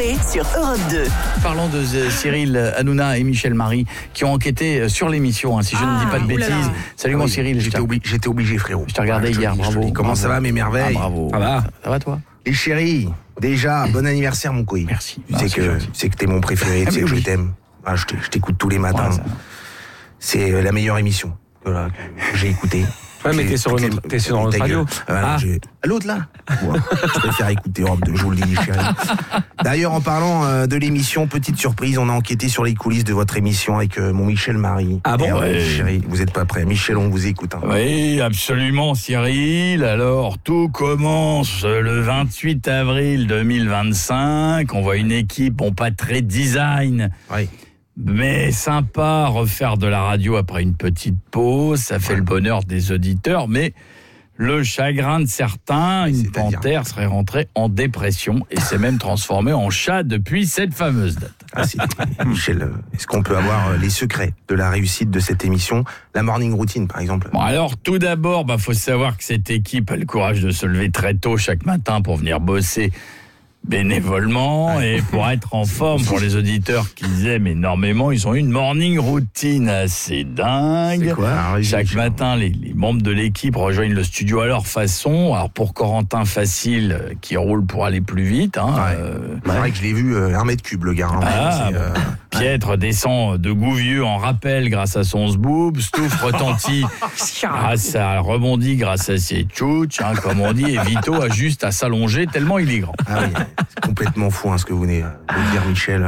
Coé sur Europe 2. Parlons de Cyril Hanouna et Michel Marie qui ont enquêté sur l'émission, si je ne dis pas de bêtises. Salut mon Cyril. J'étais obligé, frérot. Je t'ai regardé hier, bravo. Comment ça va, mes merveilles? Bravo. Ça va toi? Les chéris, déjà, bon anniversaire, mon Coé. Merci. Tu sais que t'es mon préféré, tu sais que je t'aime. Je t'écoute tous les matins. Ouais, c'est la meilleure émission que j'ai écoutée. Ouais, mais t'es sur notre radio. L'autre là. Ouais, je préfère écouter Europe 2, je vous le dis, chérie. D'ailleurs, en parlant de l'émission, petite surprise, on a enquêté sur les coulisses de votre émission avec mon Michel Marie. Ah bon? Chérie, vous êtes pas prêts. Michel, on vous écoute. Oui, absolument, Cyril. Alors, tout commence le 28 avril 2025. On voit une équipe, pas très design. Oui. Mais sympa, refaire de la radio après une petite pause, ça fait le bonheur des auditeurs, mais le chagrin de certains, une panthère serait rentrée en dépression et s'est même transformée en chat depuis cette fameuse date. Michel, est-ce qu'on peut avoir les secrets de la réussite de cette émission? La morning routine, par exemple. Bon, alors, tout d'abord, faut savoir que cette équipe a le courage de se lever très tôt chaque matin pour venir bosser bénévolement et pour être en forme. Pour les auditeurs qu'ils aiment énormément, ils ont une morning routine assez dingue. C'est quoi? Chaque matin, les membres de l'équipe rejoignent le studio à leur façon. Alors pour Corentin, facile, qui roule pour aller plus vite. C'est vrai que je l'ai vu 1 mètre cube, le gars. Pietre descend de Gouvieux en rappel grâce à son zboob. Stouff retentit rebondit grâce à ses tchouches, comme on dit. Et Vito a juste à s'allonger tellement il est grand. Ah oui, c'est complètement fou ce que vous venez de dire, Michel.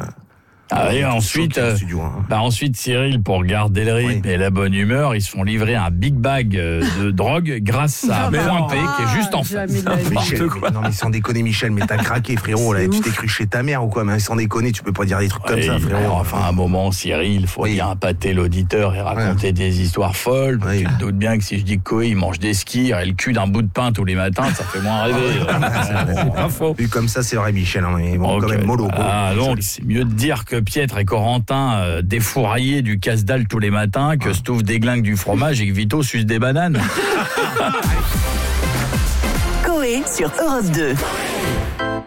Et ensuite, ensuite, Cyril, pour garder le rythme et la bonne humeur, ils se font livrer un big bag de drogue grâce à Point P, qui est juste en face. Michel, non mais sans déconner, Michel, mais t'as craqué, frérot. Là, tu t'es cru chez ta mère ou quoi? Mais sans déconner, tu peux pas dire des trucs comme ça, frérot. Enfin, à un moment, Cyril, il faut bien appâter l'auditeur et raconter des histoires folles. Tu te doutes bien que si je dis que Coé, il mange des skis et le cul d'un bout de pain tous les matins, ça fait moins rêver. C'est pas faux. Vu comme ça, c'est vrai, Michel. Mais bon, quand même mollo. Donc, c'est mieux de dire que Pietre et Corentin défouraillés du casse-dalle tous les matins, que Stouff déglingue du fromage et que Vito suce des bananes. Coé sur Europe 2.